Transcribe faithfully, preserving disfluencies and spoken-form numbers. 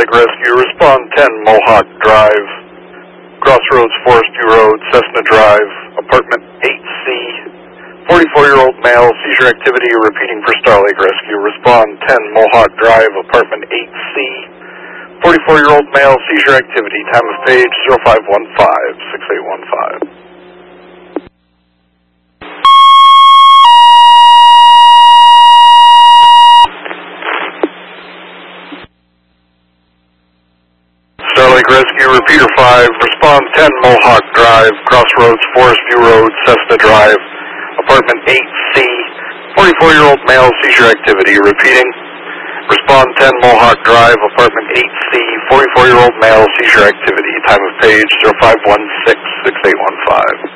Lake Rescue, respond ten Mohawk Drive, Crossroads Forest View Road, Cessna Drive, apartment eight C, forty-four-year-old male, seizure activity, repeating for Star Lake Rescue, respond ten Mohawk Drive, apartment eight C, forty-four-year-old male, seizure activity, time of page zero five one five, six eight one five. Star Lake Rescue, repeater five, respond ten Mohawk Drive, Crossroads Forest View Road, Cessna Drive, apartment eight C, forty-four-year-old male, seizure activity, repeating, respond ten Mohawk Drive, apartment eight C, forty-four-year-old male, seizure activity, time of page zero five one six, six eight one five.